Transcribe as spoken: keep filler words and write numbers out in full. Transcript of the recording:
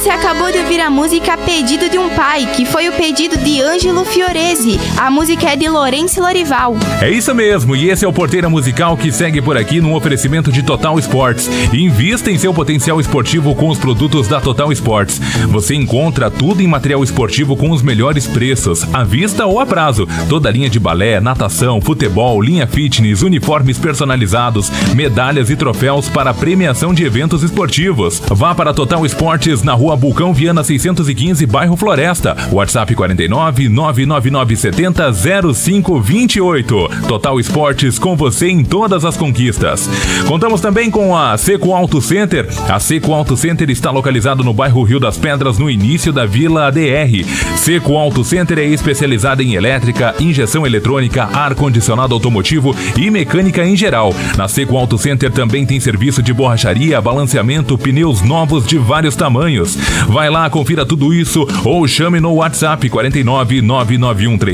Você acabou de ouvir a música Pedido de um Pai, que foi o pedido de Ângelo Fiorese. A música é de Lourenço Lorival. É isso mesmo, e esse é o Porteira Musical que segue por aqui num oferecimento de Total Sports. Invista em seu potencial esportivo com os produtos da Total Sports. Você encontra tudo em material esportivo com os melhores preços, à vista ou a prazo. Toda a linha de balé, natação, futebol, linha fitness, uniformes personalizados, medalhas e troféus para premiação de eventos esportivos. Vá para Total Esportes na Rua Bulcão Viana seiscentos e quinze, bairro Floresta. WhatsApp quarenta e nove, nove nove nove sete zero, zero cinco dois oito. Total Esportes, com você em todas as conquistas. Contamos também com a Seco Auto Center. A Seco Auto Center está localizado no bairro Rio das Pedras, no início da Vila D R. Seco Auto Center é especializada em elétrica, injeção eletrônica, ar-condicionado automotivo e mecânica em geral. Na Seco Auto Center também tem serviço de borracharia, balanceamento, pneus novos de vários tamanhos. Vai lá, confira tudo isso ou chame no WhatsApp quarenta e nove, nove nove um três